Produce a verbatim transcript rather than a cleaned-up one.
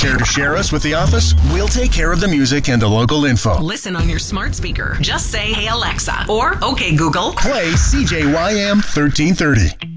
Care to share us with the office? We'll take care of the music and the local info. Listen on your smart speaker. Just say, "Hey Alexa," or "Okay Google, play C J Y M thirteen thirty."